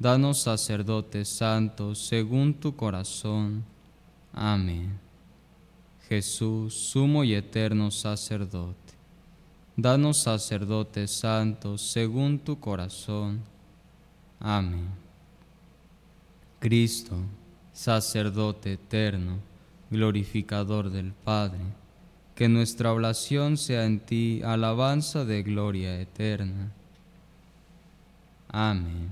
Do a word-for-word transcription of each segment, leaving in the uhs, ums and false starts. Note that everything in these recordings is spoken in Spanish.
Danos sacerdotes santos según tu corazón. Amén. Jesús, sumo y eterno sacerdote, danos sacerdotes santos según tu corazón. Amén. Cristo, sacerdote eterno, glorificador del Padre, que nuestra oración sea en ti alabanza de gloria eterna. Amén.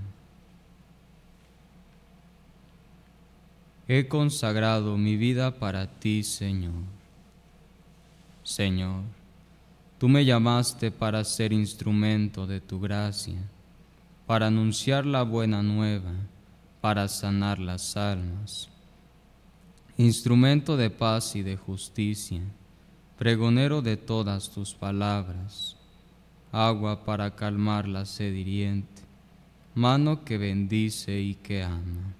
He consagrado mi vida para ti, Señor. Señor, tú me llamaste para ser instrumento de tu gracia, para anunciar la buena nueva, para sanar las almas. Instrumento de paz y de justicia, pregonero de todas tus palabras, agua para calmar la sed hiriente, mano que bendice y que ama.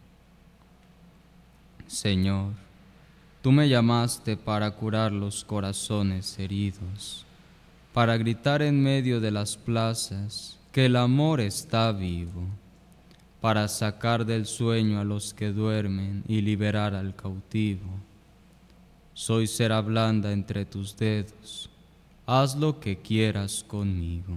Señor, tú me llamaste para curar los corazones heridos, para gritar en medio de las plazas que el amor está vivo, para sacar del sueño a los que duermen y liberar al cautivo. Soy cera blanda entre tus dedos, haz lo que quieras conmigo.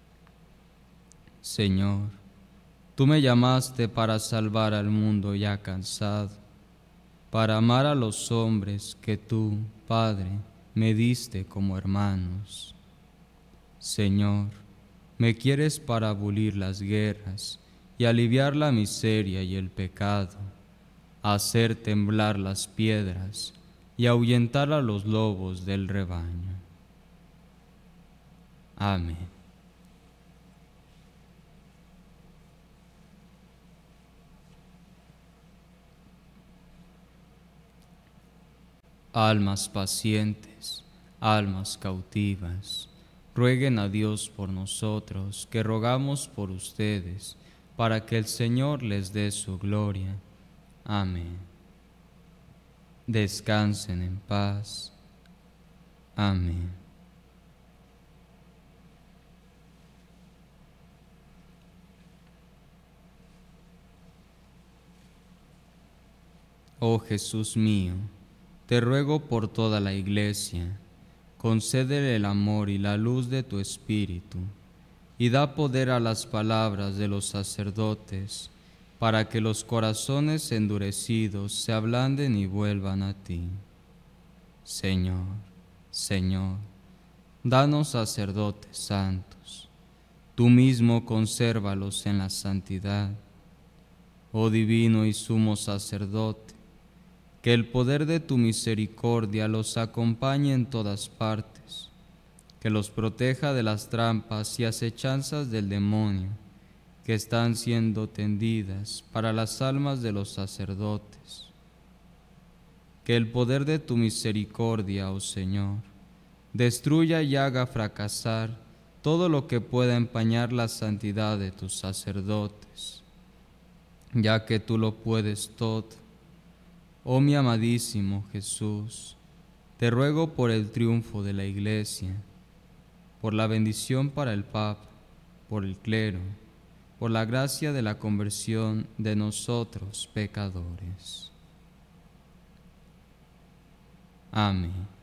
Señor, tú me llamaste para salvar al mundo ya cansado, para amar a los hombres que tú, Padre, me diste como hermanos. Señor, me quieres para abolir las guerras y aliviar la miseria y el pecado, hacer temblar las piedras y ahuyentar a los lobos del rebaño. Amén. Almas pacientes, almas cautivas, rueguen a Dios por nosotros, que rogamos por ustedes, para que el Señor les dé su gloria. Amén. Descansen en paz. Amén. Oh Jesús mío, te ruego por toda la Iglesia, concédele el amor y la luz de tu Espíritu, y da poder a las palabras de los sacerdotes, para que los corazones endurecidos se ablanden y vuelvan a ti. Señor, Señor, danos sacerdotes santos, tú mismo consérvalos en la santidad. Oh divino y sumo sacerdote, que el poder de tu misericordia los acompañe en todas partes, que los proteja de las trampas y acechanzas del demonio que están siendo tendidas para las almas de los sacerdotes. Que el poder de tu misericordia, oh Señor, destruya y haga fracasar todo lo que pueda empañar la santidad de tus sacerdotes, ya que tú lo puedes todo. Oh mi amadísimo Jesús, te ruego por el triunfo de la Iglesia, por la bendición para el Papa, por el clero, por la gracia de la conversión de nosotros pecadores. Amén.